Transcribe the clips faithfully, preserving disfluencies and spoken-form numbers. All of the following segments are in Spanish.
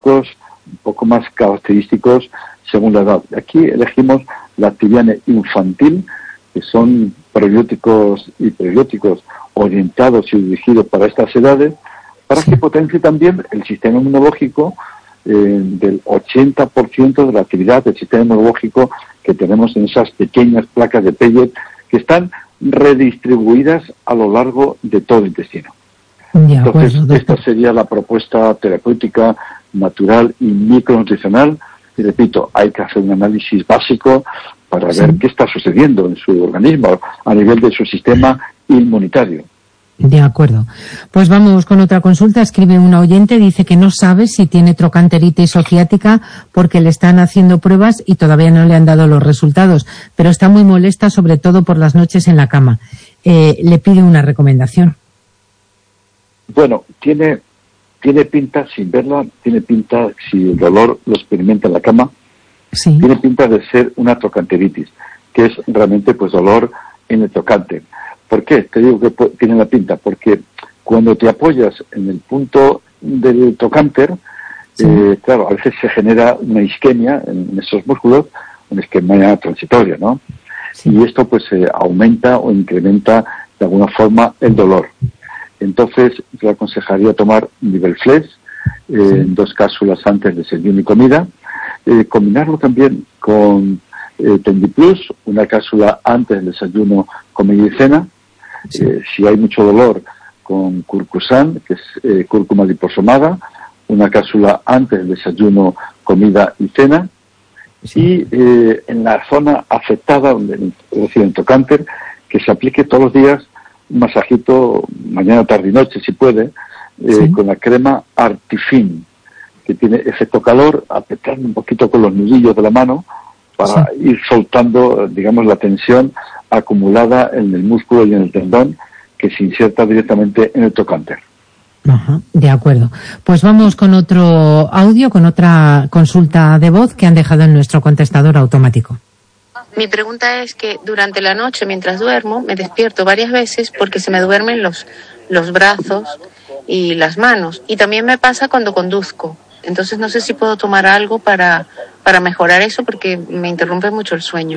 un poco más característicos según la edad. Aquí elegimos la activiane infantil, que son probióticos y prebióticos orientados y dirigidos para estas edades, para que potencie también el sistema inmunológico eh, del ochenta por ciento de la actividad del sistema inmunológico que tenemos en esas pequeñas placas de Pellet que están redistribuidas a lo largo de todo el intestino. Entonces, esta sería la propuesta terapéutica, natural y micronutricional. Y repito, hay que hacer un análisis básico para sí. ver qué está sucediendo en su organismo a nivel de su sistema inmunitario. De acuerdo. Pues vamos con otra consulta. Escribe una oyente, dice que no sabe si tiene trocanteritis o ciática porque le están haciendo pruebas y todavía no le han dado los resultados, pero está muy molesta, sobre todo por las noches en la cama. Eh, le pide una recomendación. Bueno, tiene tiene pinta, sin verla, tiene pinta, si el dolor lo experimenta en la cama, sí. tiene pinta de ser una trocanteritis, que es realmente pues dolor en el trocánter. ¿Por qué? Te digo que tiene la pinta, porque cuando te apoyas en el punto del trocánter, sí. eh, claro, a veces se genera una isquemia en esos músculos, una isquemia transitoria, ¿no? Sí. Y esto pues eh, aumenta o incrementa de alguna forma el dolor. Entonces, yo aconsejaría tomar Nivelflex, eh, sí. en dos cápsulas antes de desayuno y comida, eh, combinarlo también con eh, Tendiplus, una cápsula antes del desayuno, comida y cena, sí. eh, si hay mucho dolor, con Curcusan, que es eh, cúrcuma liposomada, una cápsula antes del desayuno, comida y cena, sí. y eh, en la zona afectada, donde, es decir, en trocánter, que se aplique todos los días un masajito, mañana, tarde y noche, si puede, eh, sí. con la crema Artifin, que tiene efecto calor, apretando un poquito con los nudillos de la mano para sí. ir soltando, digamos, la tensión acumulada en el músculo y en el tendón que se inserta directamente en el trocánter. Ajá, de acuerdo. Pues vamos con otro audio, con otra consulta de voz que han dejado en nuestro contestador automático. Mi pregunta es que durante la noche, mientras duermo, me despierto varias veces porque se me duermen los, los brazos y las manos. Y también me pasa cuando conduzco. Entonces no sé si puedo tomar algo para, para mejorar eso porque me interrumpe mucho el sueño.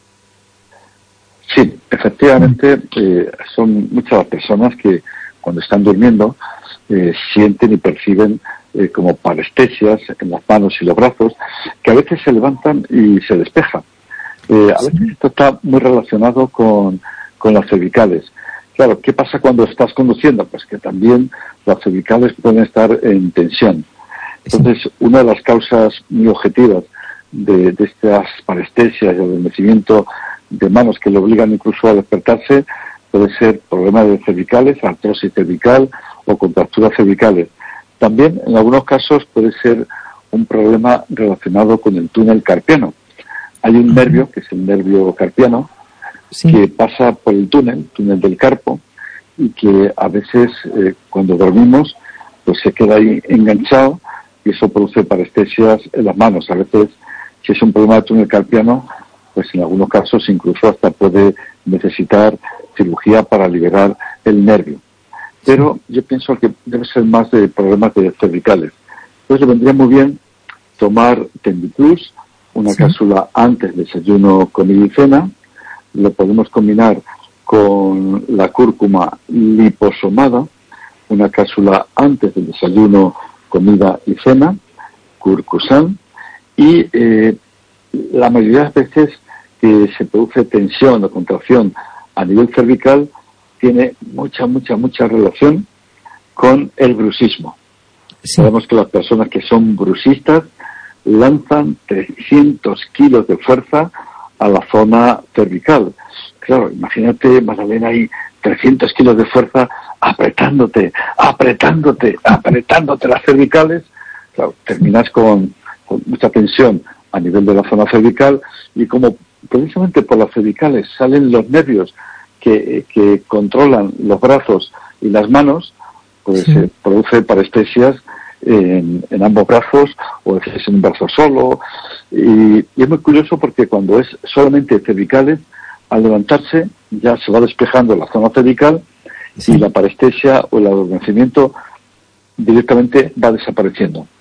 Sí, efectivamente, eh, son muchas las personas que cuando están durmiendo eh, sienten y perciben eh, como parestesias en las manos y los brazos, que a veces se levantan y se despejan. Eh, a veces esto está muy relacionado con, con las cervicales. Claro, ¿qué pasa cuando estás conduciendo? Pues que también las cervicales pueden estar en tensión. Entonces, una de las causas muy objetivas de, de estas parestesias y adormecimiento de manos que le obligan incluso a despertarse puede ser problemas de cervicales, artrosis cervical o contracturas cervicales. También, en algunos casos, puede ser un problema relacionado con el túnel carpiano. Hay un nervio, que es el nervio carpiano, sí. que pasa por el túnel, túnel del carpo, y que a veces, eh, cuando dormimos, pues se queda ahí enganchado, y eso produce parestesias en las manos. A veces, si es un problema de túnel carpiano, pues en algunos casos incluso hasta puede necesitar cirugía para liberar el nervio. Pero yo pienso que debe ser más de problemas de cervicales. Entonces le vendría muy bien tomar Tendiplus, una sí. cápsula antes del desayuno, comida y cena. Lo podemos combinar con la cúrcuma liposomada, una cápsula antes del desayuno, comida y cena, Curcusan, y eh, la mayoría de las veces que se produce tensión o contracción a nivel cervical tiene mucha, mucha, mucha relación con el bruxismo. Sí. Sabemos que las personas que son bruxistas lanzan trescientos kilos de fuerza a la zona cervical. Claro, imagínate, Magdalena, ahí trescientos kilos de fuerza apretándote, apretándote, apretándote las cervicales. Claro, terminas con, con mucha tensión a nivel de la zona cervical, y como precisamente por las cervicales salen los nervios que, que controlan los brazos y las manos, pues se sí. eh, produce parestesias en, en ambos brazos, o a veces en un brazo solo, y, y es muy curioso porque cuando es solamente cervicales, al levantarse ya se va despejando la zona cervical sí. y la parestesia o el adormecimiento directamente va desapareciendo.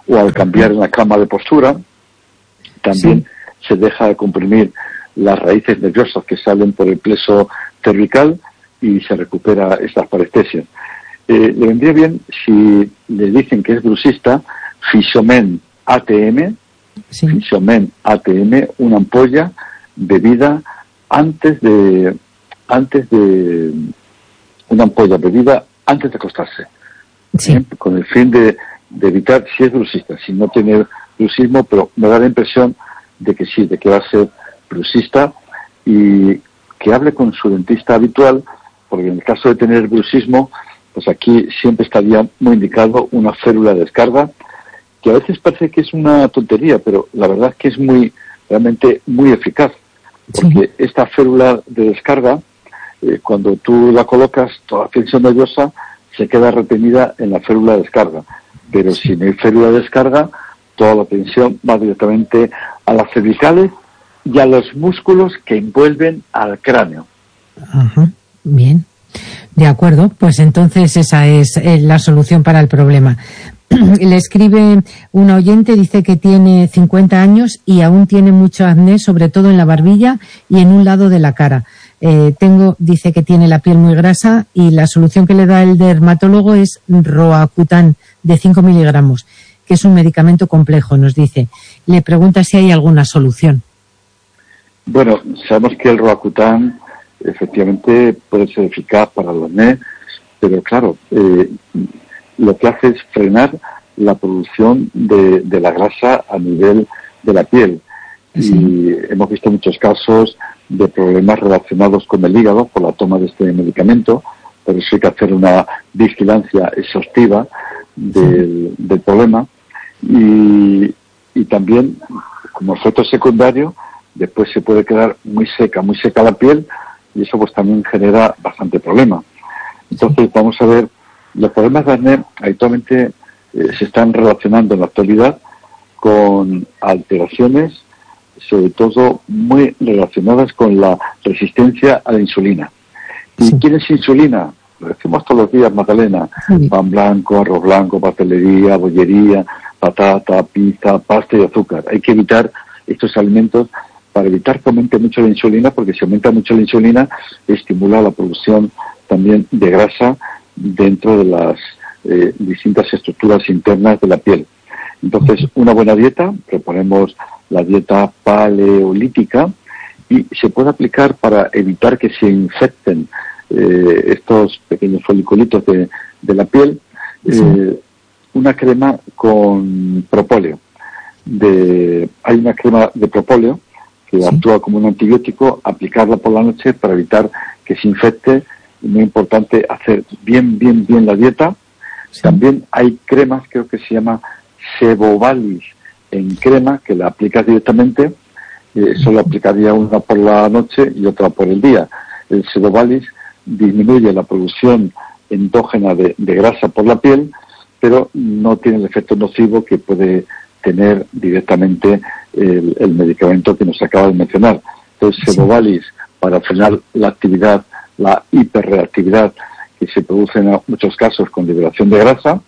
o al cambiar en la cama de postura. También sí. se deja de comprimir las raíces nerviosas que salen por el plexo cervical y se recupera estas parestesias. Eh, le vendría bien si le dicen que es bruxista, Fisomen A T M, sí. Fisomen A T M, una ampolla bebida antes de antes de una ampolla bebida antes de acostarse, sí. ¿eh? Con el fin de, de evitar, si es bruxista, si no tiene bruxismo, pero me da la impresión de que sí, de que va a ser bruxista, y que hable con su dentista habitual, porque en el caso de tener bruxismo, pues aquí siempre estaría muy indicado una férula de descarga, que a veces parece que es una tontería, pero la verdad es que es muy, realmente muy eficaz, porque sí. esta férula de descarga, eh, cuando tú la colocas, toda la tensión nerviosa se queda retenida en la férula de descarga, pero sí. si no hay férula de descarga, toda la tensión va directamente a las cervicales y a los músculos que envuelven al cráneo. Ajá, bien. De acuerdo, pues entonces esa es eh, la solución para el problema. Le escribe una oyente, dice que tiene cincuenta años y aún tiene mucho acné, sobre todo en la barbilla y en un lado de la cara. Eh, tengo, dice que tiene la piel muy grasa y la solución que le da el dermatólogo es Roacutan de cinco miligramos, que es un medicamento complejo, nos dice. Le pregunta si hay alguna solución. Bueno, sabemos que el Roacutan efectivamente puede ser eficaz para el acné, pero claro, eh, lo que hace es frenar la producción de, de la grasa a nivel de la piel. Sí. Y hemos visto muchos casos de problemas relacionados con el hígado por la toma de este medicamento, por eso hay que hacer una vigilancia exhaustiva del, sí. del problema. Y, y también, como efecto secundario, después se puede quedar muy seca, muy seca la piel, y eso pues también genera bastante problema. Entonces vamos a ver, los problemas de acné habitualmente eh, se están relacionando en la actualidad con alteraciones, sobre todo muy relacionadas con la resistencia a la insulina. ¿Y sí. quién es insulina? Lo decimos todos los días, Magdalena, sí. pan blanco, arroz blanco, pastelería, bollería, patata, pizza, pasta y azúcar. Hay que evitar estos alimentos para evitar que aumente mucho la insulina, porque si aumenta mucho la insulina, estimula la producción también de grasa dentro de las eh, distintas estructuras internas de la piel. Entonces, una buena dieta, proponemos la dieta paleolítica, y se puede aplicar para evitar que se infecten eh, estos pequeños foliculitos de, de la piel, eh, sí. una crema con propóleo. De, hay una crema de propóleo que sí. actúa como un antibiótico, aplicarla por la noche para evitar que se infecte. Muy importante hacer bien, bien, bien la dieta. Sí. También hay cremas, creo que se llama Sebovalis en crema, que la aplicas directamente. Eh, solo aplicaría una por la noche y otra por el día. El Sebovalis disminuye la producción endógena de, de grasa por la piel, pero no tiene el efecto nocivo que puede tener directamente el, el medicamento que nos acaba de mencionar. Entonces, sí. Sebovalis para frenar la actividad, la hiperreactividad que se produce en muchos casos con liberación de grasa,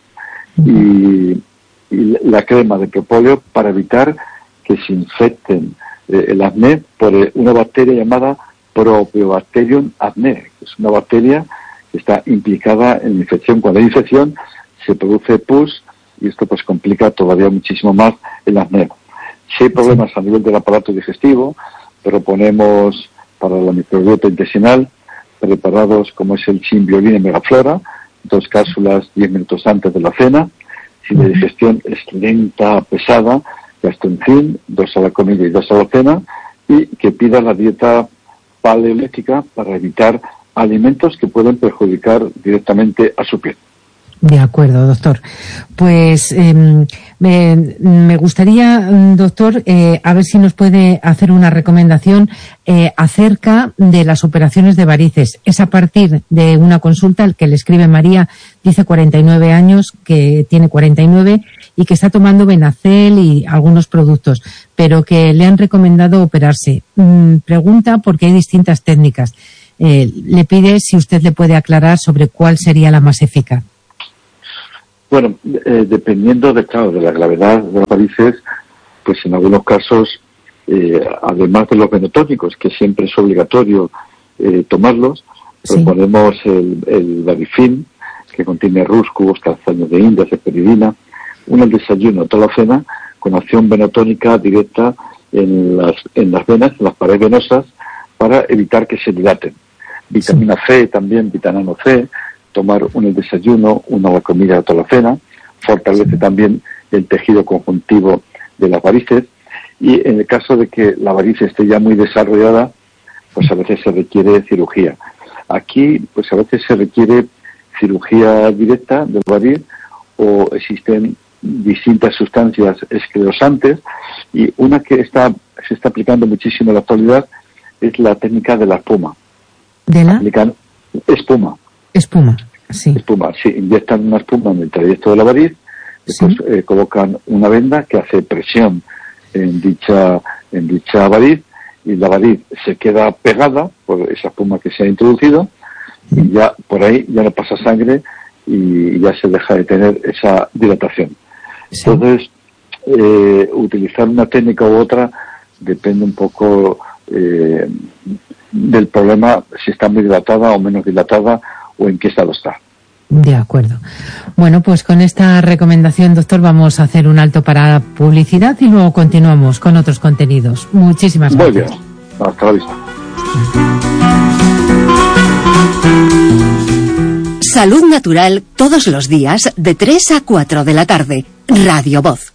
y, y la crema de propóleo para evitar que se infecten eh, el acné por eh, una bacteria llamada Propionibacterium acne, que es una bacteria que está implicada en la infección. Cuando hay infección se produce pus, y esto pues complica todavía muchísimo más el acné. Si hay problemas a nivel del aparato digestivo, proponemos para la microbiota intestinal preparados como es el Simbiolina Megaflora, dos cápsulas diez minutos antes de la cena. Si la digestión es lenta, pesada, Gastroncin, dos a la comida y dos a la cena, y que pida la dieta paleolítica para evitar alimentos que pueden perjudicar directamente a su piel. De acuerdo, doctor. Pues eh, me, me gustaría, doctor, eh, a ver si nos puede hacer una recomendación eh, acerca de las operaciones de varices. Es a partir de una consulta, el que le escribe María, dice cuarenta y nueve años, que tiene cuarenta y nueve y que está tomando Benacel y algunos productos, pero que le han recomendado operarse. Mm, pregunta porque hay distintas técnicas. Eh, le pide si usted le puede aclarar sobre cuál sería la más eficaz. Bueno, eh, dependiendo de, claro, de la gravedad de las varices, pues en algunos casos, eh, además de los venotónicos, que siempre es obligatorio eh, tomarlos, sí. proponemos el, el Varifin, que contiene ruscus, calzaños de Indias, esperidina, un el desayuno, toda la cena, con acción venotónica directa en las, en las venas, en las paredes venosas, para evitar que se dilaten. Vitamina sí. C también, vitamina C, tomar un el desayuno, una la comida, toda la cena, fortalece sí. también el tejido conjuntivo de las varices, y en el caso de que la varice esté ya muy desarrollada, pues a veces se requiere cirugía. Aquí, pues a veces se requiere cirugía directa del variz, o existen distintas sustancias esclerosantes, y una que está se está aplicando muchísimo en la actualidad es la técnica de la espuma. ¿De la? Aplican espuma. Espuma, sí. Espuma, sí. Inyectan una espuma en el trayecto de la variz, después sí. eh, colocan una venda que hace presión en dicha en dicha variz, y la variz se queda pegada por esa espuma que se ha introducido, y ya por ahí ya no pasa sangre y ya se deja de tener esa dilatación. Sí. Entonces, eh, utilizar una técnica u otra depende un poco eh, del problema, si está muy dilatada o menos dilatada, o en qué estado está. De acuerdo. Bueno, pues con esta recomendación, doctor, vamos a hacer un alto para publicidad y luego continuamos con otros contenidos. Muchísimas gracias. Muy bien. Hasta la vista. Salud Natural todos los días de tres a cuatro de la tarde. Radio Voz.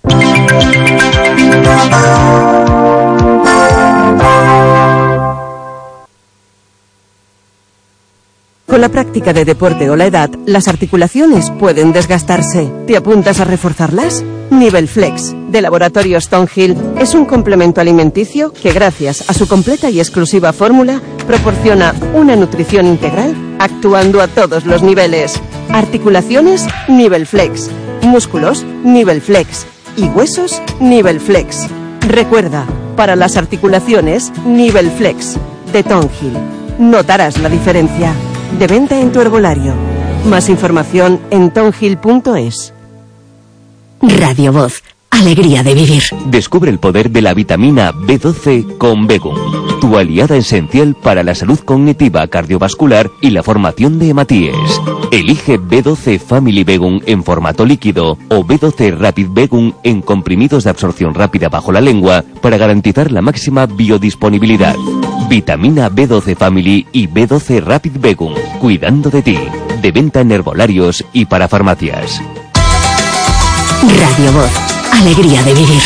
Con la práctica de deporte o la edad, las articulaciones pueden desgastarse. ¿Te apuntas a reforzarlas? Nivel Flex, de Laboratorios Tonhill, es un complemento alimenticio que, gracias a su completa y exclusiva fórmula, proporciona una nutrición integral, actuando a todos los niveles. Articulaciones, Nivel Flex. Músculos, Nivel Flex. Y huesos, Nivel Flex. Recuerda, para las articulaciones, Nivel Flex, de Tonhill. Notarás la diferencia. De venta en tu herbolario. Más información en tonhill punto es. Radio Voz. Alegría de vivir. Descubre el poder de la vitamina B doce con Begum, tu aliada esencial para la salud cognitiva, cardiovascular y la formación de hematíes. Elige B doce Family Begum en formato líquido o B doce Rapid Begum en comprimidos de absorción rápida bajo la lengua para garantizar la máxima biodisponibilidad. Vitamina B doce Family y B doce Rapid Begum, cuidando de ti. De venta en herbolarios y para farmacias. Radio Voz. Alegría de vivir.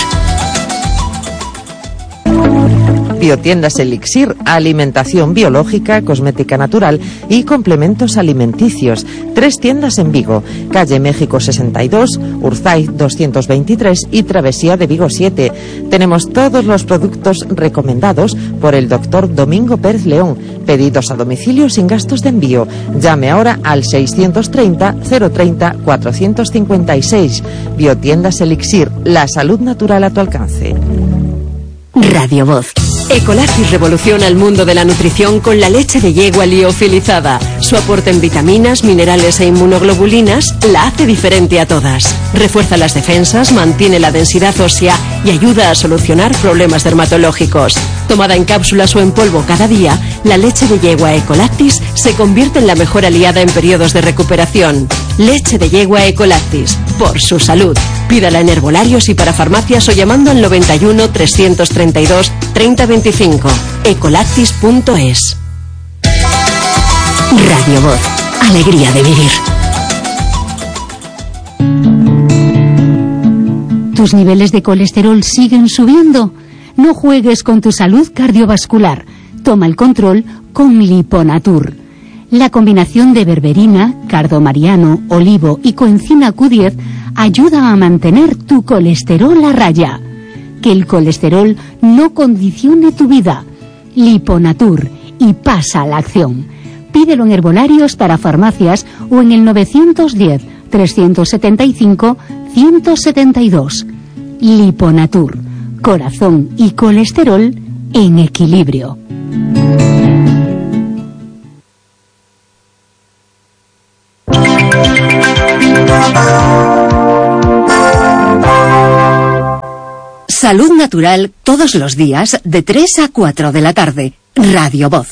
Biotiendas Elixir, alimentación biológica, cosmética natural y complementos alimenticios. Tres tiendas en Vigo, calle México sesenta y dos, Urzaiz doscientos veintitrés y Travesía de Vigo siete. Tenemos todos los productos recomendados por el doctor Domingo Pérez León. Pedidos a domicilio sin gastos de envío. Llame ahora al seiscientos treinta, cero treinta, cuatrocientos cincuenta y seis. Biotiendas Elixir, la salud natural a tu alcance. Radio Voz. Ecolactis revoluciona el mundo de la nutrición con la leche de yegua liofilizada. Su aporte en vitaminas, minerales e inmunoglobulinas la hace diferente a todas. Refuerza las defensas, mantiene la densidad ósea y ayuda a solucionar problemas dermatológicos. Tomada en cápsulas o en polvo cada día, la leche de yegua Ecolactis se convierte en la mejor aliada en periodos de recuperación. Leche de yegua Ecolactis, por su salud. Pídala en herbolarios y para farmacias o llamando al noventa y uno, trescientos treinta y dos, treinta veinticinco. ecolactis punto es. Radio Voz. Alegría de vivir. ¿Tus niveles de colesterol siguen subiendo? No juegues con tu salud cardiovascular. Toma el control con Liponatur. La combinación de berberina, cardomariano, olivo y coenzima Q diez ayuda a mantener tu colesterol a raya. Que el colesterol no condicione tu vida. Liponatur, y pasa a la acción. Pídelo en herbolarios para farmacias o en el novecientos diez, trescientos setenta y cinco, ciento setenta y dos. Liponatur, corazón y colesterol en equilibrio. Salud Natural todos los días de tres a cuatro de la tarde. Radio Voz.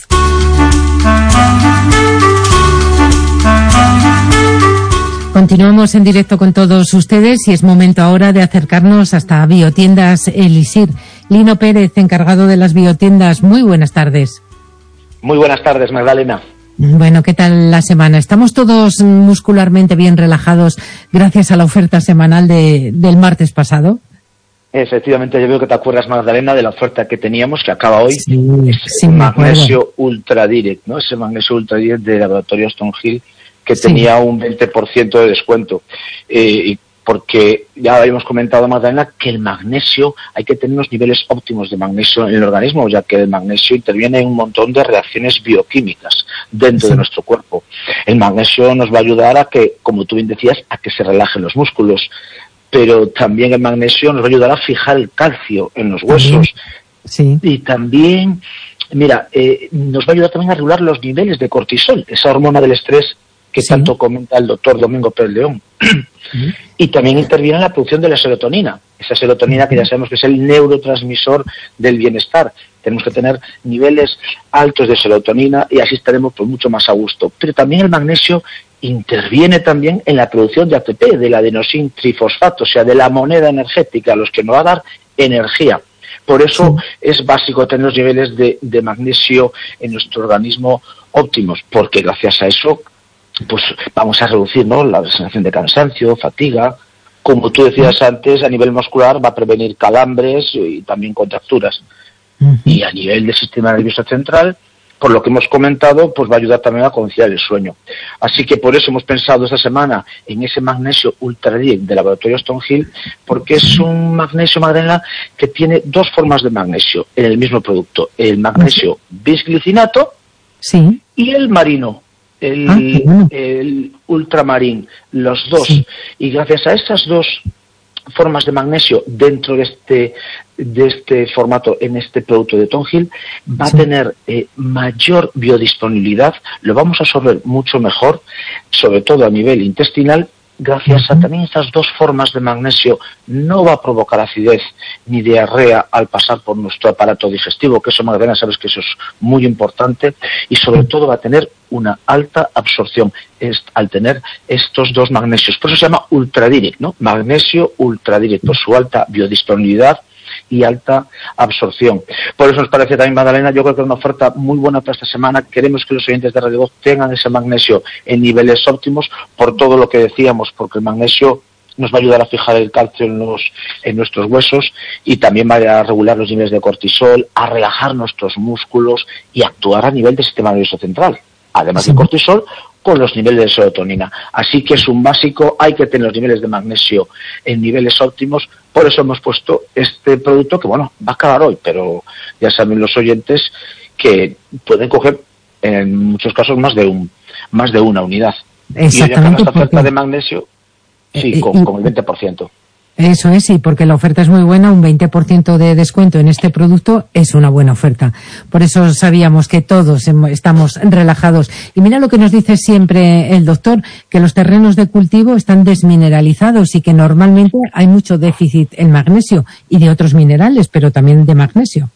Continuamos en directo con todos ustedes y es momento ahora de acercarnos hasta Biotiendas Elixir. Lino Pérez, encargado de las biotiendas, muy buenas tardes. Muy buenas tardes, Magdalena. Bueno, ¿qué tal la semana? ¿Estamos todos muscularmente bien relajados gracias a la oferta semanal de, del martes pasado? Efectivamente, yo veo que te acuerdas, Magdalena, de la oferta que teníamos, que acaba hoy. Sí, ese sí, magnesio Ultra Direct, ¿no? Ese magnesio Ultra Direct de Laboratorios Stonehill, que sí. tenía un veinte por ciento de descuento. Eh, porque ya habíamos comentado, Magdalena, que el magnesio, hay que tener unos niveles óptimos de magnesio en el organismo, ya que el magnesio interviene en un montón de reacciones bioquímicas dentro sí. de nuestro cuerpo. El magnesio nos va a ayudar a que, como tú bien decías, a que se relajen los músculos, pero también el magnesio nos va a ayudar a fijar el calcio en los huesos. Sí. Y también, mira, eh, nos va a ayudar también a regular los niveles de cortisol, esa hormona del estrés que sí. tanto comenta el doctor Domingo Pérez León. Uh-huh. Y también interviene en la producción de la serotonina, esa serotonina que ya sabemos que es el neurotransmisor del bienestar. Tenemos que tener niveles altos de serotonina y así estaremos pues mucho más a gusto. Pero también el magnesio interviene también en la producción de A T P, del adenosín trifosfato, o sea, de la moneda energética, los que nos va a dar energía. Por eso sí. es básico tener los niveles de, de magnesio en nuestro organismo óptimos, porque gracias a eso pues vamos a reducir, ¿no?, la sensación de cansancio, fatiga. Como tú decías antes, a nivel muscular va a prevenir calambres y también contracturas. Uh-huh. Y a nivel del sistema nervioso central, por lo que hemos comentado, pues va a ayudar también a conciliar el sueño. Así que por eso hemos pensado esta semana en ese magnesio Ultra Direct de Laboratorio Stonehill, porque es un magnesio, Magdalena, que tiene dos formas de magnesio en el mismo producto. El magnesio bisglicinato sí. y el marino. El, ah, bueno. el ultramarín, los dos. Sí. Y gracias a estas dos formas de magnesio dentro de este de este formato, en este producto de Stonehill, va sí. a tener eh, mayor biodisponibilidad, lo vamos a absorber mucho mejor, sobre todo a nivel intestinal. Gracias uh-huh. a también estas dos formas de magnesio, no va a provocar acidez ni diarrea al pasar por nuestro aparato digestivo, que eso, Magdalena, sabes que eso es muy importante, y sobre todo va a tener una alta absorción es, al tener estos dos magnesios. Por eso se llama Ultra Direct, ¿no? Magnesio Ultra Direct, por su alta biodisponibilidad y alta absorción. Por eso nos parece también, Magdalena, yo creo que es una oferta muy buena para esta semana. Queremos que los oyentes de Radio Voz tengan ese magnesio en niveles óptimos por todo lo que decíamos, porque el magnesio nos va a ayudar a fijar el calcio en, los, en nuestros huesos y también va a regular los niveles de cortisol, a relajar nuestros músculos y actuar a nivel del sistema nervioso central. Además sí. del cortisol, con los niveles de serotonina. Así que es un básico, hay que tener los niveles de magnesio en niveles óptimos. Por eso hemos puesto este producto que, bueno, va a acabar hoy, pero ya saben los oyentes que pueden coger en muchos casos más de un más de una unidad. Exactamente. Y esta oferta de magnesio, sí, eh, con, con el veinte por ciento. Eso es, sí, porque la oferta es muy buena, un veinte por ciento de descuento en este producto es una buena oferta. Por eso sabíamos que todos estamos relajados. Y mira lo que nos dice siempre el doctor, que los terrenos de cultivo están desmineralizados y que normalmente hay mucho déficit en magnesio y de otros minerales, pero también de magnesio.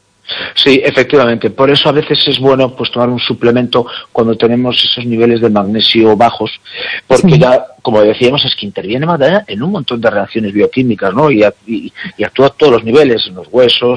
Sí, efectivamente. Por eso a veces es bueno pues tomar un suplemento cuando tenemos esos niveles de magnesio bajos, porque sí. ya, como decíamos, es que interviene en un montón de reacciones bioquímicas, ¿no? Y, y, y actúa a todos los niveles, en los huesos,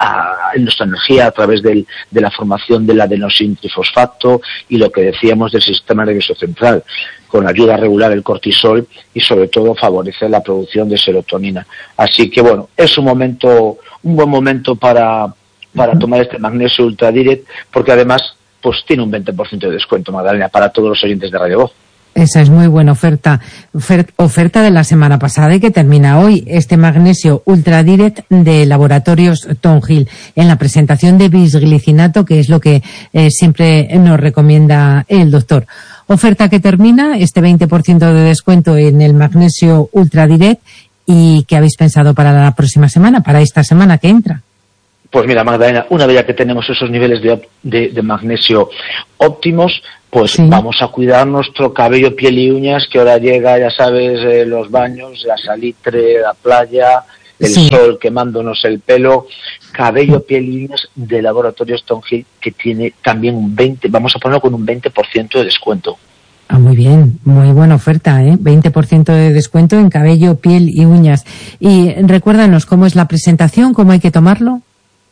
a, en nuestra energía a través del, de la formación del adenosín trifosfato y lo que decíamos del sistema nervioso central, con ayuda a regular el cortisol y sobre todo favorece la producción de serotonina. Así que bueno, es un momento, un buen momento para para tomar este magnesio Ultra Direct, porque además pues tiene un veinte por ciento de descuento, Magdalena, para todos los oyentes de Radio Voz. Esa es muy buena oferta. Ofer- oferta de la semana pasada y que termina hoy. Este magnesio Ultra Direct de Laboratorios Stonehill en la presentación de bisglicinato, que es lo que eh, siempre nos recomienda el doctor. Oferta que termina, este veinte por ciento de descuento en el magnesio Ultra Direct. ¿Y qué habéis pensado para la próxima semana, para esta semana que entra? Pues mira, Magdalena, una vez ya que tenemos esos niveles de, de, de magnesio óptimos, pues sí. vamos a cuidar nuestro cabello, piel y uñas, que ahora llega, ya sabes, eh, los baños, la salitre, la playa, el sí. sol quemándonos el pelo, cabello, piel y uñas de Laboratorio Stonehill, que tiene también un veinte, vamos a ponerlo con un veinte por ciento de descuento. Ah, muy bien, muy buena oferta, ¿eh? veinte por ciento de descuento en cabello, piel y uñas. Y recuérdanos cómo es la presentación, cómo hay que tomarlo.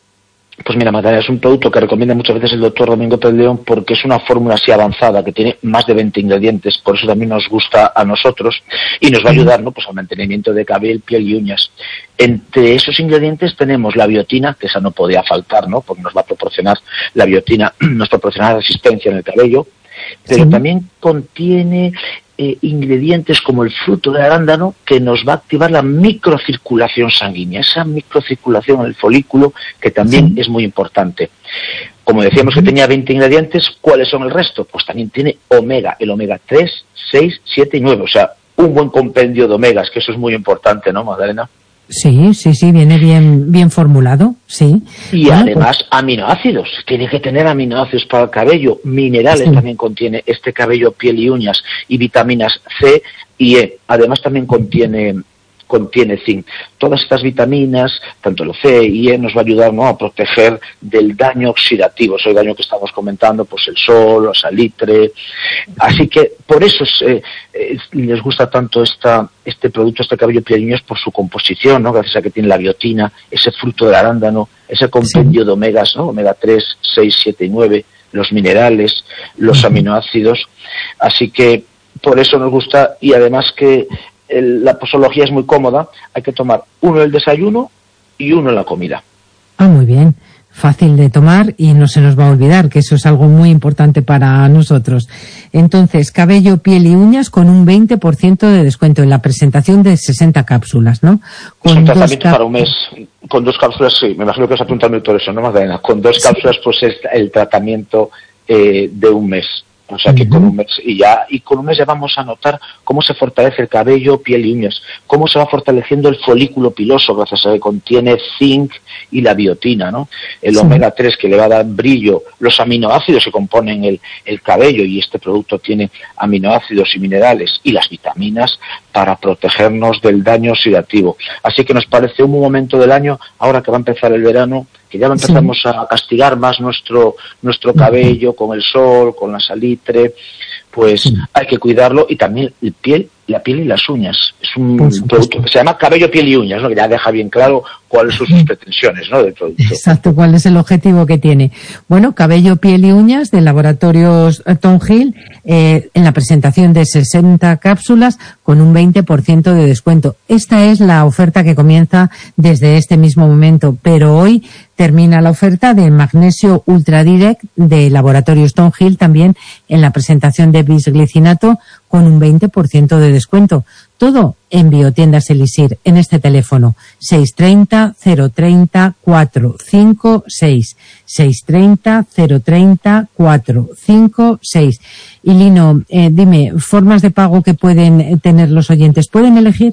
Pues mira, Magdalena, es un producto que recomienda muchas veces el doctor Domingo Pérez León porque es una fórmula así avanzada que tiene más de veinte ingredientes, por eso también nos gusta a nosotros y nos va a ayudar, ¿no?, pues al mantenimiento de cabello, piel y uñas. Entre esos ingredientes tenemos la biotina, que esa no podía faltar, ¿no?, porque nos va a proporcionar la biotina, nos proporciona resistencia en el cabello, pero sí. también contiene eh, ingredientes como el fruto del arándano que nos va a activar la microcirculación sanguínea, esa microcirculación en el folículo que también sí. es muy importante. Como decíamos que tenía veinte ingredientes, ¿cuáles son el resto? Pues también tiene omega, el omega tres, seis, siete y nueve, o sea, un buen compendio de omegas, que eso es muy importante, ¿no, Magdalena? Sí, sí, sí, viene bien bien formulado, sí. Y bueno, además pues... aminoácidos, tiene que tener aminoácidos para el cabello, minerales sí. también contiene este cabello, piel y uñas, y vitaminas C y E. Además también contiene contiene zinc. Todas estas vitaminas, tanto el C y E, nos va a ayudar, ¿no?, a proteger del daño oxidativo, ese daño que estamos comentando, pues el sol, la salitre. Así que por eso es, eh, eh, les gusta tanto esta, este producto, este cabello, piel y uñas, por su composición, ¿no?, gracias a que tiene la biotina, ese fruto del arándano, ese compendio sí. de omegas, ¿no?, omega tres, seis, siete y nueve, los minerales, los uh-huh. aminoácidos. Así que por eso nos gusta, y además que El, la posología es muy cómoda, hay que tomar uno en el desayuno y uno en la comida. Ah, muy bien, fácil de tomar y no se nos va a olvidar, que eso es algo muy importante para nosotros. Entonces, cabello, piel y uñas con un veinte por ciento de descuento en la presentación de sesenta cápsulas, ¿no? Con es un tratamiento cap- para un mes, con dos cápsulas, sí, me imagino que os apuntando todo eso, ¿no, Magdalena? Con dos cápsulas, sí. pues es el tratamiento eh, de un mes. O sea que uh-huh. con un mes y ya y con un mes ya vamos a notar cómo se fortalece el cabello, piel y uñas, cómo se va fortaleciendo el folículo piloso gracias a que contiene zinc y la biotina, ¿no? El sí. omega tres que le va a dar brillo, los aminoácidos que componen el, el cabello, y este producto tiene aminoácidos y minerales, y las vitaminas para protegernos del daño oxidativo. Así que nos parece un momento del año, ahora que va a empezar el verano, que ya empezamos sí. a castigar más nuestro nuestro cabello con el sol, con la salitre, pues sí. hay que cuidarlo, y también el piel, la piel y las uñas. Es un producto que se llama cabello, piel y uñas, ¿no?, que ya deja bien claro cuáles son sus pretensiones, ¿no?, del producto. Exacto, cuál es el objetivo que tiene. Bueno, cabello, piel y uñas de Laboratorios Stonehill, eh, en la presentación de sesenta cápsulas con un veinte por ciento de descuento. Esta es la oferta que comienza desde este mismo momento, pero hoy termina la oferta de magnesio Ultra Direct de Laboratorio Stonehill, también en la presentación de bisglicinato con un veinte por ciento de descuento. Todo en Biotiendas Elixir, en este teléfono seis tres cero, cero tres cero, cuatro cinco seis, seis tres cero, cero tres cero, cuatro cinco seis. Y Lino, eh, dime, formas de pago que pueden tener los oyentes, ¿pueden elegir?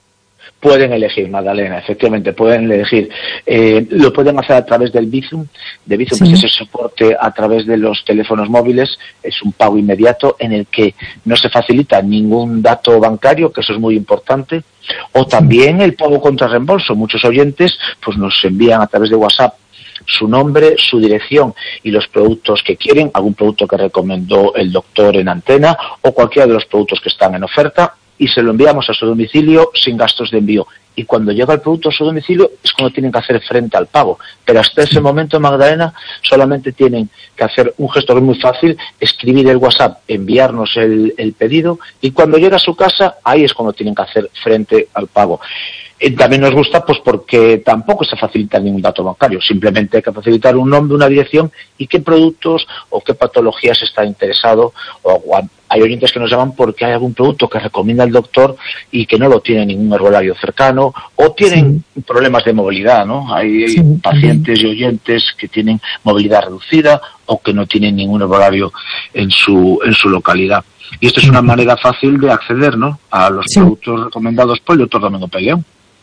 Pueden elegir, Magdalena, efectivamente, pueden elegir. Eh, lo pueden hacer a través del Bizum, de Bizum, sí. que es ese soporte a través de los teléfonos móviles, es un pago inmediato en el que no se facilita ningún dato bancario, que eso es muy importante, o también el pago contra reembolso. Muchos oyentes pues nos envían a través de WhatsApp su nombre, su dirección y los productos que quieren, algún producto que recomendó el doctor en antena o cualquiera de los productos que están en oferta, y se lo enviamos a su domicilio sin gastos de envío. Y cuando llega el producto a su domicilio es cuando tienen que hacer frente al pago. Pero hasta ese momento, Magdalena, solamente tienen que hacer un gesto que es muy fácil, escribir el WhatsApp, enviarnos el, el pedido, y cuando llega a su casa, ahí es cuando tienen que hacer frente al pago. Eh, también nos gusta pues porque tampoco se facilita ningún dato bancario, simplemente hay que facilitar un nombre, una dirección y qué productos o qué patologías está interesado. O, o hay oyentes que nos llaman porque hay algún producto que recomienda el doctor y que no lo tiene ningún herbolario cercano, o tienen sí. problemas de movilidad, ¿no? Hay sí, pacientes sí. y oyentes que tienen movilidad reducida o que no tienen ningún herbolario en su en su localidad. Y esto es una manera fácil de acceder, ¿no?, a los sí. productos recomendados por el doctor Domingo Pérez León.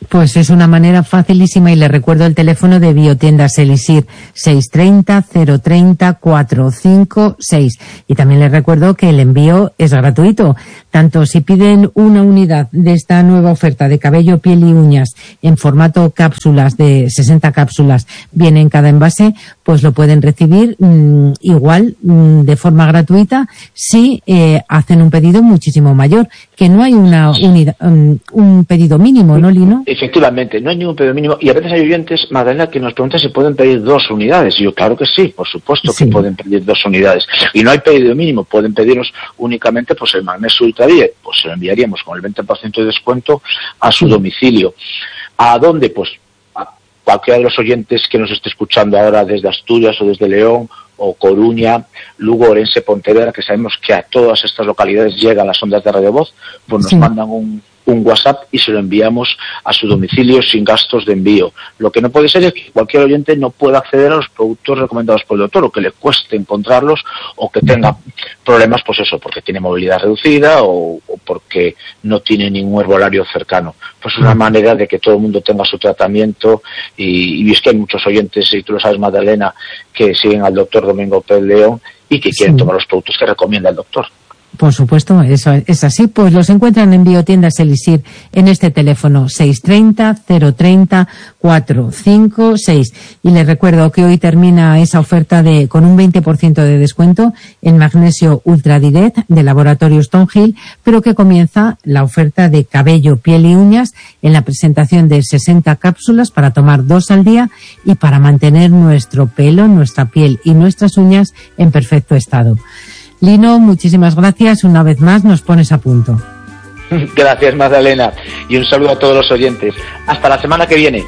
Pues es una manera facilísima y le recuerdo el teléfono de Biotiendas Elixir, seis tres cero, cero tres cero, cuatro cinco seis. Y también les recuerdo que el envío es gratuito. Tanto si piden una unidad de esta nueva oferta de cabello, piel y uñas en formato cápsulas de sesenta cápsulas, viene en cada envase, pues lo pueden recibir mmm, igual mmm, de forma gratuita si eh, hacen un pedido muchísimo mayor, que no hay una unidad, um, un pedido mínimo, ¿no, Lino? Efectivamente, no hay ningún pedido mínimo, y a veces hay oyentes, Magdalena, que nos preguntan si pueden pedir dos unidades, y yo claro que sí, por supuesto que sí. Pueden pedir dos unidades, y no hay pedido mínimo, pueden pediros únicamente pues el magnesio Ultra diez, pues se lo enviaríamos con el veinte por ciento de descuento a su domicilio. ¿A dónde? Pues a cualquiera de los oyentes que nos esté escuchando ahora desde Asturias o desde León o Coruña, Lugo, Orense, Pontevedra, que sabemos que a todas estas localidades llegan las ondas de Radio Voz, pues nos sí. mandan un un WhatsApp y se lo enviamos a su domicilio sin gastos de envío. Lo que no puede ser es que cualquier oyente no pueda acceder a los productos recomendados por el doctor, o que le cueste encontrarlos, o que tenga problemas, pues eso, porque tiene movilidad reducida o, o porque no tiene ningún herbolario cercano. Pues es una manera de que todo el mundo tenga su tratamiento, y, y es que hay muchos oyentes, y tú lo sabes, Magdalena, que siguen al doctor Domingo Pérez León y que quieren sí. tomar los productos que recomienda el doctor. Por supuesto, eso es así. Pues los encuentran en Biotiendas Elixir en este teléfono seis tres cero, cero tres cero, cuatro cinco seis. Y les recuerdo que hoy termina esa oferta de con un veinte por ciento de descuento en magnesio Ultra Direct de Laboratorio Stonehill, pero que comienza la oferta de cabello, piel y uñas en la presentación de sesenta cápsulas para tomar dos al día y para mantener nuestro pelo, nuestra piel y nuestras uñas en perfecto estado. Lino, muchísimas gracias. Una vez más nos pones a punto. Gracias, Magdalena. Y un saludo a todos los oyentes. Hasta la semana que viene.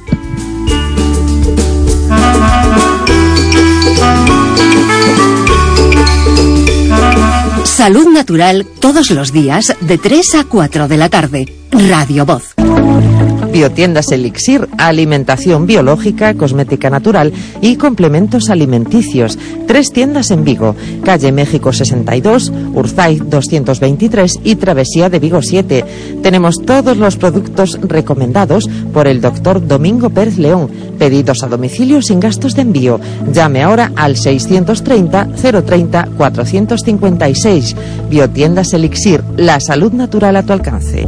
Salud Natural todos los días de tres a cuatro de la tarde. Radio Voz. Biotiendas Elixir, alimentación biológica, cosmética natural y complementos alimenticios. Tres tiendas en Vigo, calle México sesenta y dos, Urzaiz doscientos veintitrés y Travesía de Vigo siete. Tenemos todos los productos recomendados por el doctor Domingo Pérez León, pedidos a domicilio sin gastos de envío. Llame ahora al seiscientos treinta, cero treinta, cuatrocientos cincuenta y seis. Biotiendas Elixir, la salud natural a tu alcance.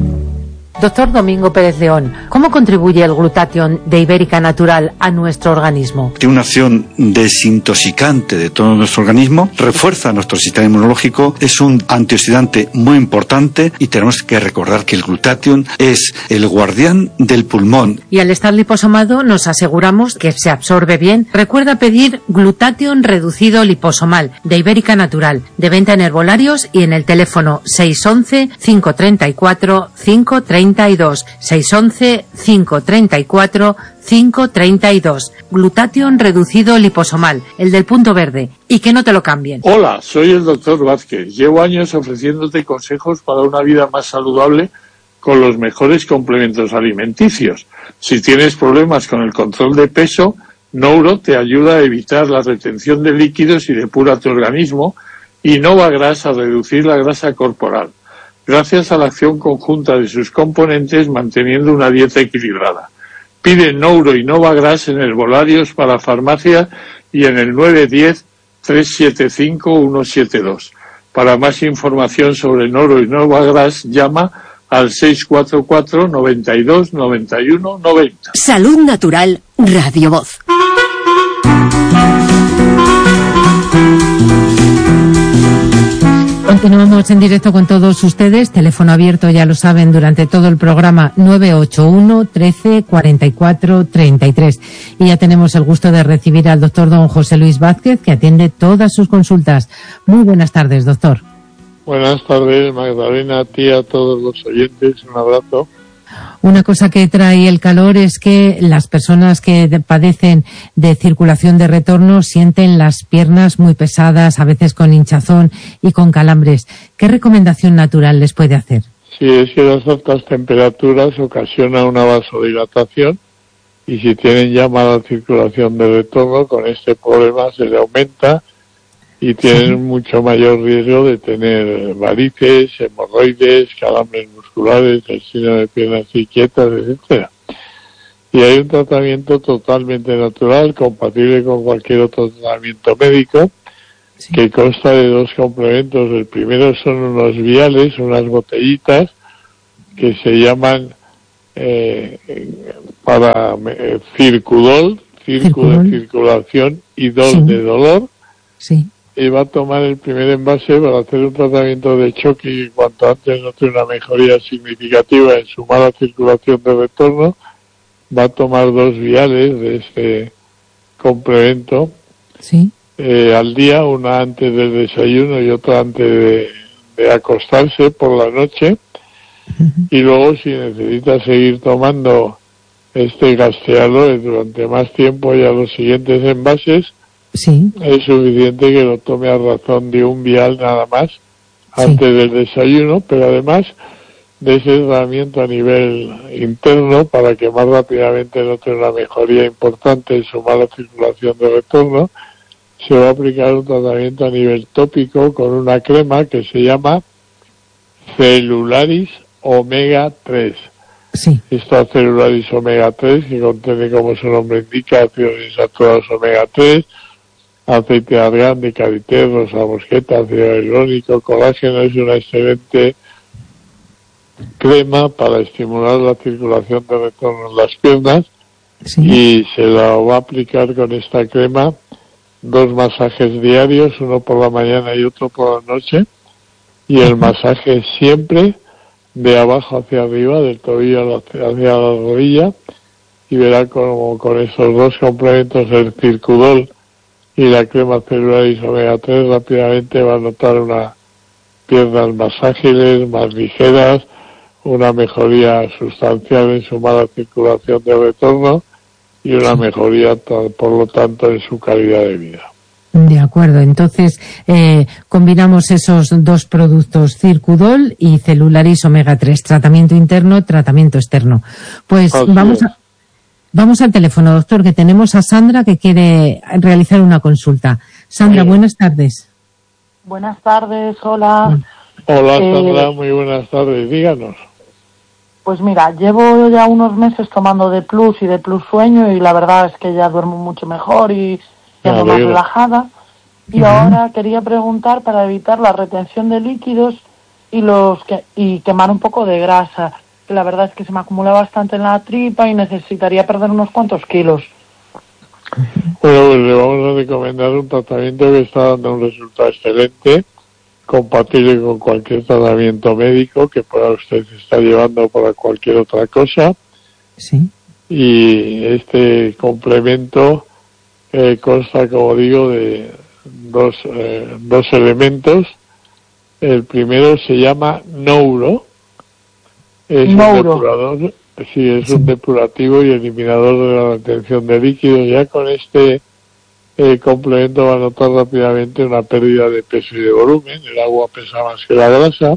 Doctor Domingo Pérez León, ¿cómo contribuye el glutatión de Ibérica Natural a nuestro organismo? Tiene una acción desintoxicante de todo nuestro organismo, refuerza nuestro sistema inmunológico, es un antioxidante muy importante y tenemos que recordar que el glutatión es el guardián del pulmón. Y al estar liposomado nos aseguramos que se absorbe bien. Recuerda pedir glutatión reducido liposomal de Ibérica Natural, de venta en herbolarios y en el teléfono seis once, cinco treinta y cuatro, cinco treinta y dos, seis once, cinco treinta y cuatro, cinco treinta y dos. Glutatión reducido liposomal, el del punto verde, y que no te lo cambien. Hola, soy el doctor Vázquez. Llevo años ofreciéndote consejos para una vida más saludable con los mejores complementos alimenticios. Si tienes problemas con el control de peso, Nouro te ayuda a evitar la retención de líquidos y depura tu organismo, y Novagras a reducir la grasa corporal, gracias a la acción conjunta de sus componentes manteniendo una dieta equilibrada. Pide Nouro y Novagras en herbolarios para farmacia y en el nueve uno cero, tres siete cinco, uno siete dos. Para más información sobre Nouro y Novagras, llama al seis cuatro cuatro, noventa y dos, noventa y uno, noventa. Salud Natural, Radio Voz. Continuamos en directo con todos ustedes. Teléfono abierto, ya lo saben, durante todo el programa nueve ocho uno, trece, cuarenta y cuatro, treinta y tres. Y ya tenemos el gusto de recibir al doctor don José Luis Vázquez, que atiende todas sus consultas. Muy buenas tardes, doctor. Buenas tardes, Magdalena, a ti, a todos los oyentes. Un abrazo. Una cosa que trae el calor es que las personas que de, padecen de circulación de retorno sienten las piernas muy pesadas, a veces con hinchazón y con calambres. ¿Qué recomendación natural les puede hacer? Sí, es que las altas temperaturas ocasionan una vasodilatación y si tienen ya mala circulación de retorno, con este problema se le aumenta y tienen sí. mucho mayor riesgo de tener varices, hemorroides, calambres musculares articulares, el síndrome de piernas inquietas, etcétera. Y hay un tratamiento totalmente natural, compatible con cualquier otro tratamiento médico, sí, que consta de dos complementos. El primero son unos viales, unas botellitas, que se llaman eh, para eh, Circudol, Circulo de circulación, y Dol sí, de dolor. Sí. Y va a tomar el primer envase para hacer un tratamiento de choque y cuanto antes no tiene una mejoría significativa en su mala circulación de retorno, va a tomar dos viales de este complemento, sí, eh, al día, una antes del desayuno y otra antes de, de acostarse por la noche. Uh-huh. Y luego, si necesita seguir tomando este gasteador durante más tiempo, ya los siguientes envases, sí, es suficiente que lo tome a razón de un vial nada más, sí, antes del desayuno, pero además de ese tratamiento a nivel interno para que más rápidamente note una mejoría importante en su mala circulación de retorno, se va a aplicar un tratamiento a nivel tópico con una crema que se llama Celularis Omega tres. Sí. Esta Celularis Omega tres, que contiene, como su nombre indica, ácidos insaturados Omega tres, aceite de argán, de karité, rosa mosqueta, ácido hialurónico, colágeno, es una excelente crema para estimular la circulación de retorno en las piernas. Sí. Y se la va a aplicar con esta crema dos masajes diarios, uno por la mañana y otro por la noche, y el masaje siempre de abajo hacia arriba, del tobillo hacia la rodilla, y verá como con esos dos complementos, el Circudol y la crema Celularis Omega tres, rápidamente va a notar unas piernas más ágiles, más ligeras, una mejoría sustancial en su mala circulación de retorno y una mejoría, por lo tanto, en su calidad de vida. De acuerdo, entonces eh, combinamos esos dos productos, Circudol y Celularis Omega tres, tratamiento interno, tratamiento externo. Pues Así vamos a, vamos al teléfono, doctor, que tenemos a Sandra que quiere realizar una consulta. Sandra, sí, buenas tardes. Buenas tardes, hola. Hola, Sandra, eh, muy buenas tardes, díganos. Pues mira, llevo ya unos meses tomando de Plus y de Plus Sueño y la verdad es que ya duermo mucho mejor y ya más relajada. Y uh-huh. ahora quería preguntar para evitar la retención de líquidos y los que y quemar un poco de grasa. La verdad es que se me acumula bastante en la tripa y necesitaría perder unos cuantos kilos. Bueno, pues le vamos a recomendar un tratamiento que está dando un resultado excelente, compatible con cualquier tratamiento médico que pueda usted estar llevando para cualquier otra cosa. Sí. Y este complemento eh, consta, como digo, de dos, eh, dos elementos. El primero se llama Nouro. Es Nouro. un depurador, sí, es sí. un depurativo y eliminador de la retención de líquidos. Ya con este el complemento va a notar rápidamente una pérdida de peso y de volumen. El agua pesa más que la grasa.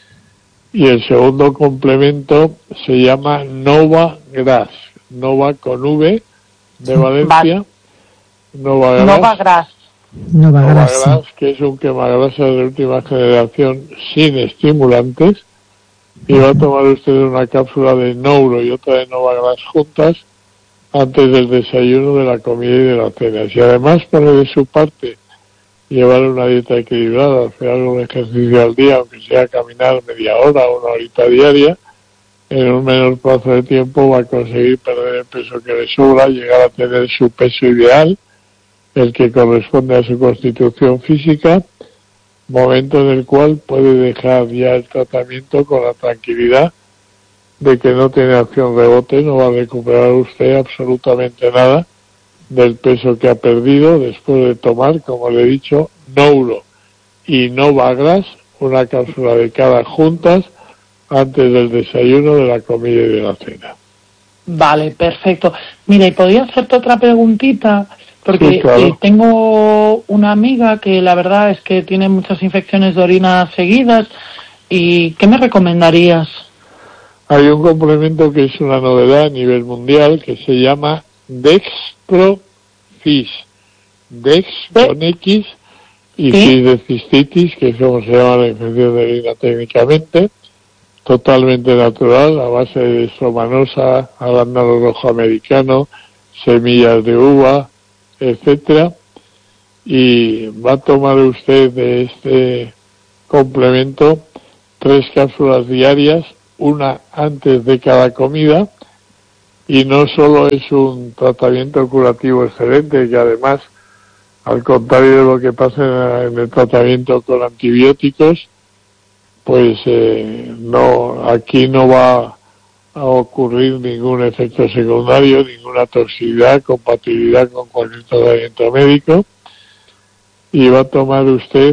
Y el segundo complemento se llama Nova Gras. Nova con V de Valencia. Nova Gras. Nova Gras. Nova Gras, Nova Gras, que es un quemagrasa de última generación sin estimulantes. Y va a tomar usted una cápsula de Nouro y otra de Nova Gras juntas antes del desayuno, de la comida y de la cena. Si además pone de su parte llevar una dieta equilibrada, hacer algún ejercicio al día, aunque sea caminar media hora o una horita diaria, en un menor plazo de tiempo va a conseguir perder el peso que le sobra, llegar a tener su peso ideal, el que corresponde a su constitución física, momento en el cual puede dejar ya el tratamiento con la tranquilidad de que no tiene acción rebote, no va a recuperar usted absolutamente nada del peso que ha perdido después de tomar, como le he dicho, Nouro y Nova Gras, una cápsula de cada juntas antes del desayuno, de la comida y de la cena. Vale, perfecto. Mira, ¿y podría hacerte otra preguntita? Porque sí, claro. eh, tengo una amiga que la verdad es que tiene muchas infecciones de orina seguidas. ¿Y qué me recomendarías? Hay un complemento que es una novedad a nivel mundial que se llama Dextrofis. Dex con X y ¿Sí? Fis de cistitis, que es como se llama la infección de orina técnicamente. totalmente natural, a base de somanosa, arándano rojo americano, semillas de uva, etcétera. Y va a tomar usted de este complemento tres cápsulas diarias, una antes de cada comida, y no solo es un tratamiento curativo excelente, que además, al contrario de lo que pasa en el tratamiento con antibióticos, pues eh, no, aquí no va a ocurrir ningún efecto secundario, ninguna toxicidad, compatibilidad con cualquier tratamiento médico, y va a tomar usted,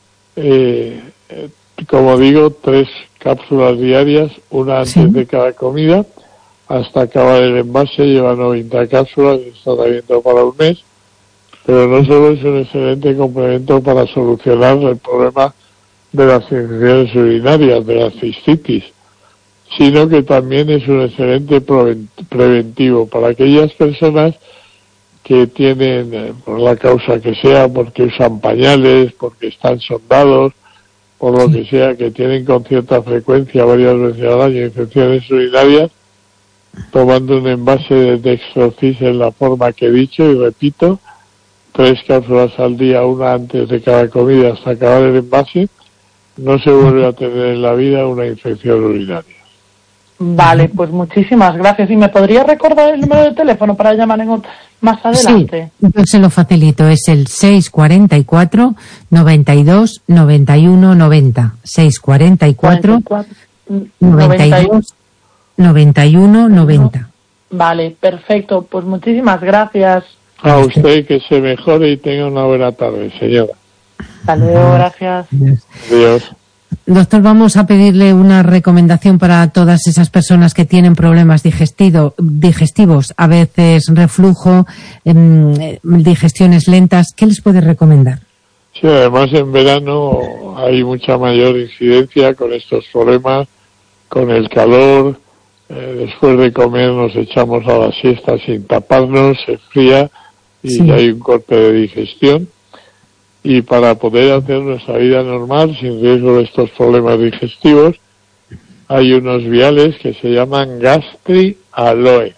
eh, como digo, tres cápsulas diarias, una antes sí. de cada comida, hasta acabar el envase. Lleva noventa cápsulas, es tratamiento para un mes, pero no solo es un excelente complemento para solucionar el problema de las infecciones urinarias, de la cistitis, sino que también es un excelente preventivo para aquellas personas que tienen, eh, por la causa que sea, porque usan pañales, porque están sondados, por lo que sea, que tienen con cierta frecuencia, varias veces al año, infecciones urinarias, tomando un envase de Dextrocis en la forma que he dicho, y repito, tres cápsulas al día, una antes de cada comida hasta acabar el envase, no se vuelve a tener en la vida una infección urinaria. Vale, pues muchísimas gracias. ¿Y me podría recordar el número de teléfono para llamar en otro, más adelante? Sí, yo se lo facilito. Es el seis cuarenta y cuatro, noventa y dos, noventa y uno, noventa. seis cuarenta y cuatro, noventa y dos, noventa y uno, noventa. Vale, perfecto. Pues muchísimas gracias. A usted, que se mejore y tenga una buena tarde, señora. Hasta luego, gracias. Adiós. Doctor, vamos a pedirle una recomendación para todas esas personas que tienen problemas digestivo, digestivos, a veces reflujo, eh, digestiones lentas. ¿Qué les puede recomendar? Sí, además en verano hay mucha mayor incidencia con estos problemas, con el calor. Eh, después de comer nos echamos a la siesta sin taparnos, se fría y sí. hay un corte de digestión. Y para poder hacer nuestra vida normal, sin riesgo de estos problemas digestivos, hay unos viales que se llaman Gastri Aloe.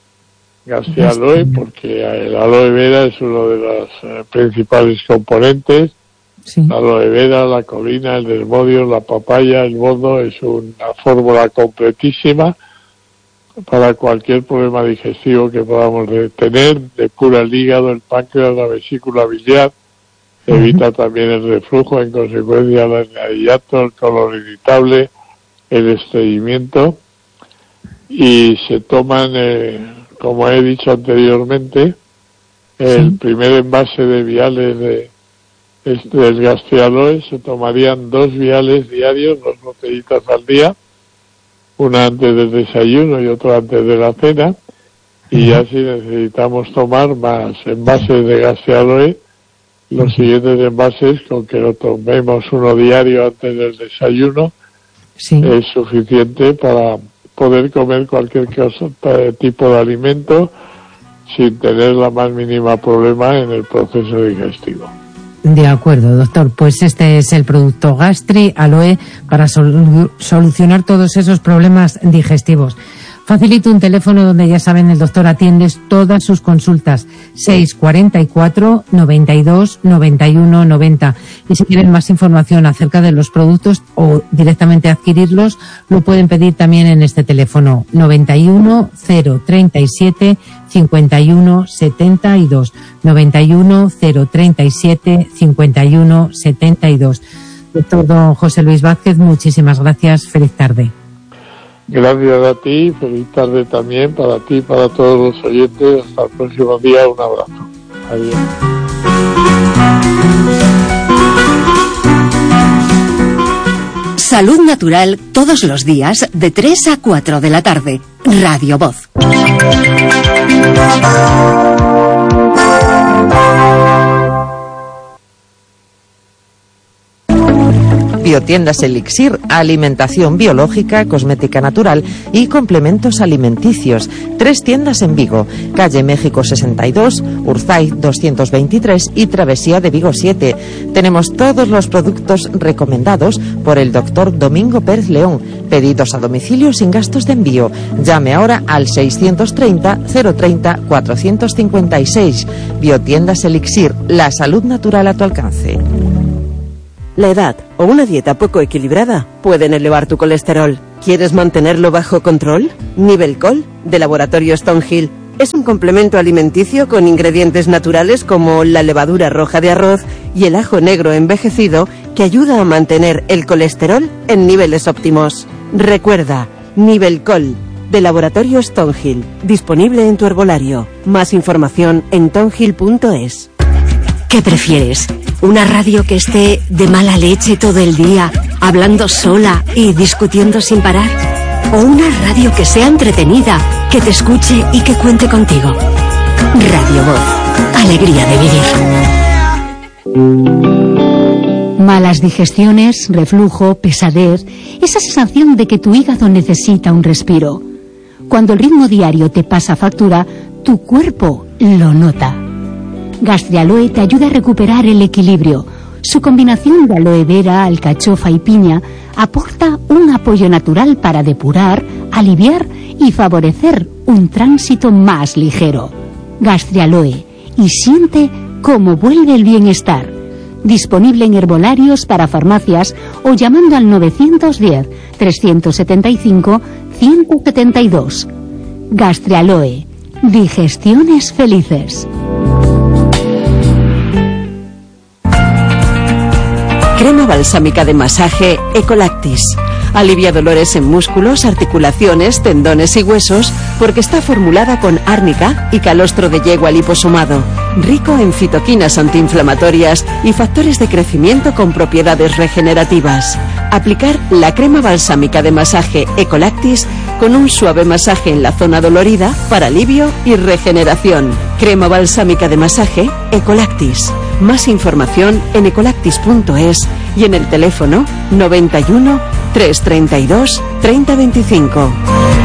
Gastri Aloe porque el aloe vera es uno de los eh, principales componentes. Sí. La aloe vera, la colina, el desmodio, la papaya, el bodo, es una fórmula completísima para cualquier problema digestivo que podamos tener. Depura el hígado, el páncreas, la vesícula biliar. Evita uh-huh. también el reflujo, en consecuencia el añadillato, el colon irritable, el estreñimiento, y se toman, eh, como he dicho anteriormente, el sí. primer envase de viales de, este, del Gastri Aloe, se tomarían dos viales diarios, dos botellitas al día, una antes del desayuno y otra antes de la cena, y ya si necesitamos tomar más envases de Gastri Aloe, los siguientes envases, con que lo tomemos uno diario antes del desayuno, sí. es suficiente para poder comer cualquier cosa, tipo de alimento sin tener la más mínima problema en el proceso digestivo. De acuerdo, doctor. Pues este es el producto Gastri Aloe para sol- solucionar todos esos problemas digestivos. Facilito un teléfono donde, ya saben, el doctor atiende todas sus consultas, seis cuarenta y cuatro, noventa y dos, noventa y uno, noventa. Y si quieren más información acerca de los productos o directamente adquirirlos, lo pueden pedir también en este teléfono, noventa y uno, cero treinta y siete, cincuenta y uno, setenta y dos, noventa y uno, cero treinta y siete, cincuenta y uno, setenta y dos. Doctor don José Luis Vázquez, muchísimas gracias. Feliz tarde. Gracias a ti, feliz tarde también para ti y para todos los oyentes. Hasta el próximo día, un abrazo. Adiós. Salud Natural todos los días de tres a cuatro de la tarde. Radio Voz. Biotiendas Elixir, alimentación biológica, cosmética natural y complementos alimenticios. Tres tiendas en Vigo, calle México sesenta y dos, Urzaiz doscientos veintitrés y Travesía de Vigo siete. Tenemos todos los productos recomendados por el doctor Domingo Pérez León. Pedidos a domicilio sin gastos de envío. Llame ahora al seiscientos treinta, cero treinta, cuatrocientos cincuenta y seis. Biotiendas Elixir, la salud natural a tu alcance. La edad o una dieta poco equilibrada pueden elevar tu colesterol. ¿Quieres mantenerlo bajo control? Nivelcol, de Laboratorio Stonehill, es un complemento alimenticio con ingredientes naturales como la levadura roja de arroz y el ajo negro envejecido que ayuda a mantener el colesterol en niveles óptimos. Recuerda, Nivelcol, de Laboratorio Stonehill, disponible en tu herbolario. Más información en tonhill punto es. ¿Qué prefieres? ¿Una radio que esté de mala leche todo el día, hablando sola y discutiendo sin parar? ¿O una radio que sea entretenida, que te escuche y que cuente contigo? Radio Voz, alegría de vivir. Malas digestiones, reflujo, pesadez, esa sensación de que tu hígado necesita un respiro. Cuando el ritmo diario te pasa factura, tu cuerpo lo nota. Gastrialoe te ayuda a recuperar el equilibrio. Su combinación de aloe vera, alcachofa y piña aporta un apoyo natural para depurar, aliviar y favorecer un tránsito más ligero. Gastrialoe, y siente cómo vuelve el bienestar. Disponible en herbolarios para farmacias o llamando al novecientos diez, trescientos setenta y cinco, ciento setenta y dos. Gastrialoe, digestiones felices. Crema balsámica de masaje Ecolactis. Alivia dolores en músculos, articulaciones, tendones y huesos porque está formulada con árnica y calostro de yegua liposomado. Rico en citoquinas antiinflamatorias y factores de crecimiento con propiedades regenerativas. Aplicar la crema balsámica de masaje Ecolactis con un suave masaje en la zona dolorida para alivio y regeneración. Crema balsámica de masaje Ecolactis. Más información en ecolactis punto es y en el teléfono noventa y uno, trescientos treinta y dos, treinta veinticinco.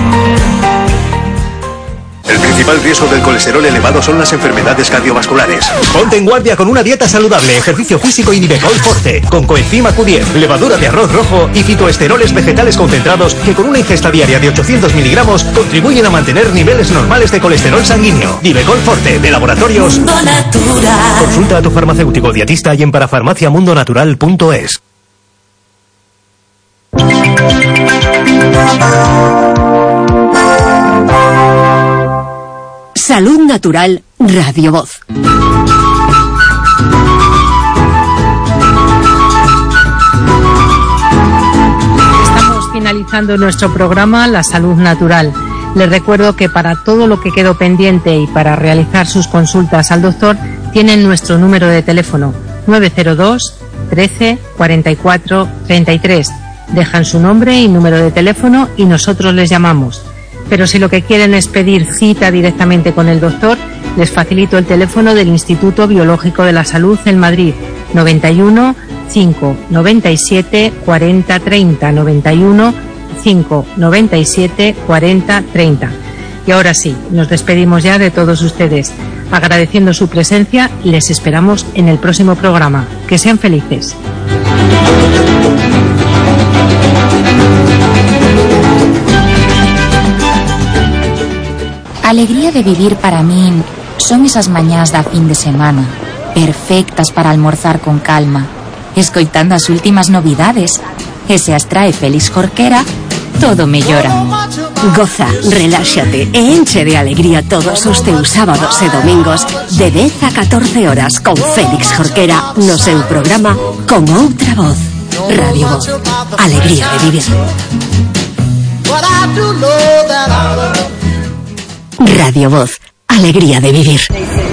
El principal riesgo del colesterol elevado son las enfermedades cardiovasculares. Ponte en guardia con una dieta saludable, ejercicio físico y Nivecol Forte, con coenzima Q diez, levadura de arroz rojo y fitoesteroles vegetales concentrados que con una ingesta diaria de ochocientos miligramos contribuyen a mantener niveles normales de colesterol sanguíneo. Nivecol Forte, de Laboratorios Mundo Natural. Consulta a tu farmacéutico dietista y en parafarmaciamundonatural punto es. Salud Natural, Radio Voz. Estamos finalizando nuestro programa La Salud Natural. Les recuerdo que para todo lo que quedó pendiente y para realizar sus consultas al doctor, tienen nuestro número de teléfono nueve cero dos, trece, cuarenta y cuatro, treinta y tres. Dejan su nombre y número de teléfono y nosotros les llamamos. Pero si lo que quieren es pedir cita directamente con el doctor, les facilito el teléfono del Instituto Biológico de la Salud en Madrid, noventa y uno, cinco, noventa y siete, cuarenta, treinta, noventa y uno, cinco, noventa y siete, cuarenta, treinta. Y ahora sí, nos despedimos ya de todos ustedes. Agradeciendo su presencia, les esperamos en el próximo programa. Que sean felices. Alegría de vivir para mí son esas mañás da fin de semana, perfectas para almorzar con calma, escoitando as últimas novidades, e se as trae Félix Jorquera, todo mellora. Goza, reláxate e enche de alegría todos os teus sábados e domingos de dez a catorce horas con Félix Jorquera no seu programa Con Outra Voz. Radio Voz, alegría de vivir. Radio Voz, alegría de vivir.